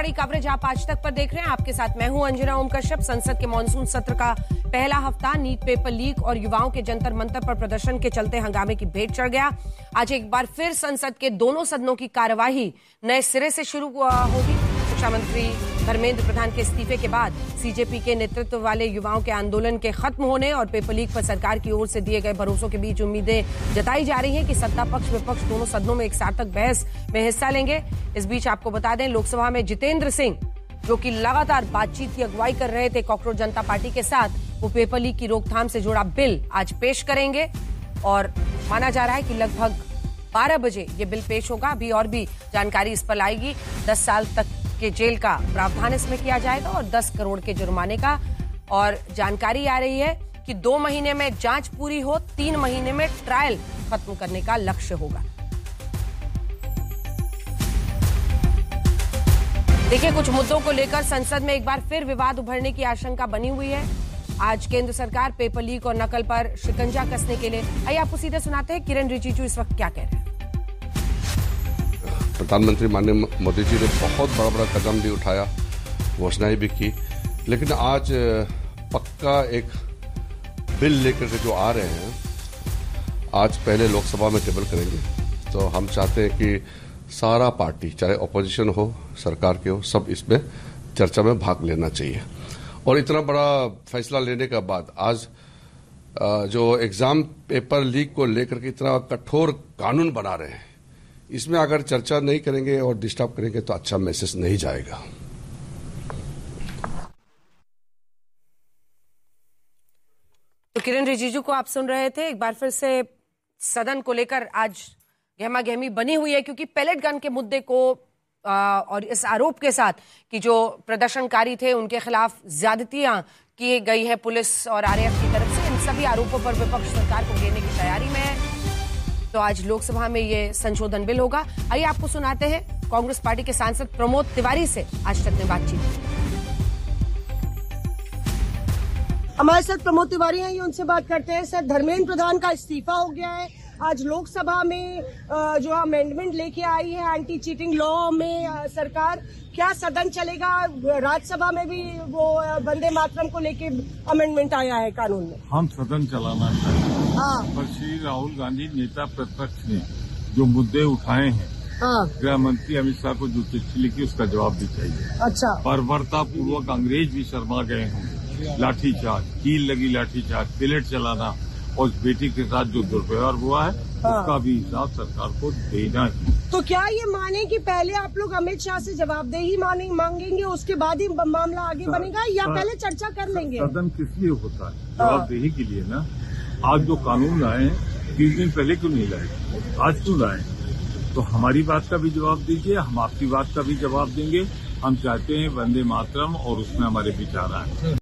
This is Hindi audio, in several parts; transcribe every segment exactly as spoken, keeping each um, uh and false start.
बड़ी कवरेज आप आज तक पर देख रहे हैं। आपके साथ मैं हूं अंजना ओम कश्यप। संसद के मानसून सत्र का पहला हफ्ता नीट पेपर लीक और युवाओं के जंतर मंतर पर प्रदर्शन के चलते हंगामे की भेंट चढ़ गया। आज एक बार फिर संसद के दोनों सदनों की कार्यवाही नए सिरे से शुरू होगी। शिक्षा मंत्री धर्मेंद्र प्रधान के इस्तीफे के बाद सीजेपी के नेतृत्व वाले युवाओं के आंदोलन के खत्म होने और पेपर लीक पर सरकार की ओर से दिए गए भरोसों के बीच उम्मीदें जताई जा रही हैं कि सत्ता पक्ष विपक्ष दोनों सदनों में एक सार्थक बहस में हिस्सा लेंगे। इस बीच आपको बता दें, लोकसभा में जितेंद्र सिंह, जो कि लगातार बातचीत की अगुवाई कर रहे थे कॉकरोच जनता पार्टी के साथ, वो पेपर लीक की रोकथाम से जुड़ा बिल आज पेश करेंगे और माना जा रहा है कि लगभग बारह बजे ये बिल पेश होगा। अभी और भी जानकारी इस पर लाएगी। दस साल तक के जेल का प्रावधान इसमें किया जाएगा और दस करोड़ के जुर्माने का। और जानकारी आ रही है कि दो महीने में जांच पूरी हो, तीन महीने में ट्रायल खत्म करने का लक्ष्य होगा। देखिए, कुछ मुद्दों को लेकर संसद में एक बार फिर विवाद उभरने की आशंका बनी हुई है। आज केंद्र सरकार पेपर लीक और नकल पर शिकंजा कसने के लिए, आइए आपको सीधे सुनाते हैं किरण रिजिजू इस वक्त क्या कह रहे हैं। प्रधानमंत्री माननीय मोदी जी ने बहुत बड़ा बड़ा कदम भी उठाया, घोषणाएं भी की, लेकिन आज पक्का एक बिल लेकर के जो आ रहे हैं, आज पहले लोकसभा में टेबल करेंगे। तो हम चाहते हैं कि सारा पार्टी, चाहे ऑपोजिशन हो, सरकार के हो, सब इसमें चर्चा में भाग लेना चाहिए। और इतना बड़ा फैसला लेने के बाद आज जो एग्जाम पेपर लीक को लेकर के इतना कठोर कानून बना रहे हैं, इसमें अगर चर्चा नहीं करेंगे और डिस्टर्ब करेंगे तो अच्छा मैसेज नहीं जाएगा। तो किरण रिजिजू को आप सुन रहे थे। एक बार फिर से सदन को लेकर आज गहमा गहमी बनी हुई है, क्योंकि पैलेट गन के मुद्दे को आ, और इस आरोप के साथ कि जो प्रदर्शनकारी थे उनके खिलाफ ज्यादतियां की गई है पुलिस और आरएएफ की तरफ से, इन सभी आरोपों पर विपक्ष सरकार को घेरने की तैयारी में है। तो आज लोकसभा में ये संशोधन बिल होगा। आइए आपको सुनाते हैं कांग्रेस पार्टी के सांसद प्रमोद तिवारी से आज तक में बातचीत। हमारे साथ प्रमोद तिवारी हैं, ये उनसे बात करते हैं। सर, धर्मेंद्र प्रधान का इस्तीफा हो गया है। आज लोकसभा में जो अमेंडमेंट लेके आई है एंटी चीटिंग लॉ में सरकार, क्या सदन चलेगा? राज्यसभा में भी वो वंदे मातरम को लेके अमेंडमेंट आया है कानून में। हम सदन चलाना चाहते हैं, पर श्री राहुल गांधी नेता प्रतिपक्ष ने जो मुद्दे उठाए हैं, गृह मंत्री अमित शाह को जो चिट्ठी लिखी उसका जवाब भी चाहिए। अच्छा, बर्बरता पूर्वक अंग्रेज भी शर्मा गए होंगे। लाठीचार्ज, कील लगी लाठीचार्ज, पिलेट चलाना और उस बेटी के साथ जो दुर्व्यवहार हुआ है, हाँ, उसका भी हिसाब सरकार को देना है। तो क्या ये माने कि पहले आप लोग अमित शाह से जवाबदेही मांगेंगे, उसके बाद ही मामला आगे सर, बनेगा, या सर, पहले चर्चा कर लेंगे? सदन किस लिए होता है? जवाबदेही के लिए ना। आज जो कानून लाए हैं, तीस दिन पहले क्यों नहीं लाए, आज क्यों लाए? तो हमारी बात का भी जवाब दीजिए, हम आपकी बात का भी जवाब देंगे। हम चाहते हैं वंदे मातरम और उसमें हमारे विचार आए।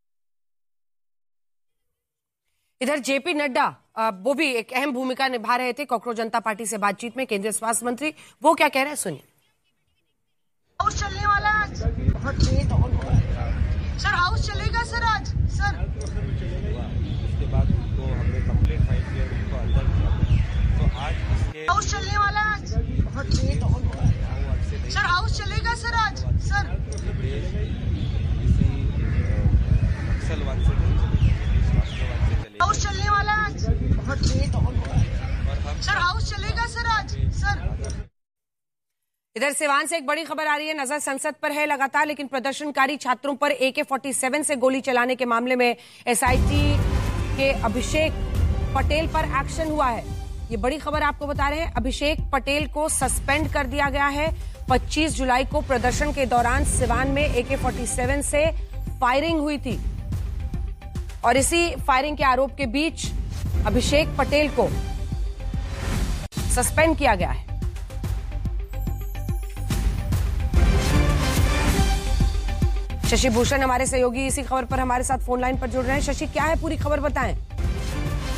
इधर जेपी नड्डा वो भी एक अहम भूमिका निभा रहे थे कॉकरोच जनता पार्टी से बातचीत में। केंद्रीय स्वास्थ्य मंत्री वो क्या कह रहे हैं, सुनिए। हाउस चलने वाला है आज, बहुत लेट हो रहा है सर। हाउस चलेगा सर आज? सर उसके बाद तो हमने कंप्लेंट फाइल किया, उनको अंदर किया, तो आज इसके हाउस चलने वाला है आज, बहुत लेट हो रहा है सर। हाउस चलेगा सर आज? सर किसी नक्सलवाद से नहीं चलेगा, राष्ट्रवाद से चलेगा। हाउस चलने वाला है आज, बहुत लेट हो रहा है सर। हाउस चलेगा सर आज? सर इधर सिवान से एक बड़ी खबर आ रही है। नजर संसद पर है लगातार, लेकिन प्रदर्शनकारी छात्रों पर ए के फोर्टी सेवन से गोली चलाने के मामले में एसआईटी के अभिषेक पटेल पर एक्शन हुआ है। ये बड़ी खबर आपको बता रहे हैं। अभिषेक पटेल को सस्पेंड कर दिया गया है। पच्चीस जुलाई को प्रदर्शन के दौरान सिवान में ए के फोर्टी सेवन से फायरिंग हुई थी और इसी फायरिंग के आरोप के बीच अभिषेक पटेल को सस्पेंड किया गया है। शशि भूषण हमारे सहयोगी इसी खबर पर हमारे साथ फोन लाइन पर जुड़ रहे हैं। शशि, क्या है पूरी खबर, बताएं।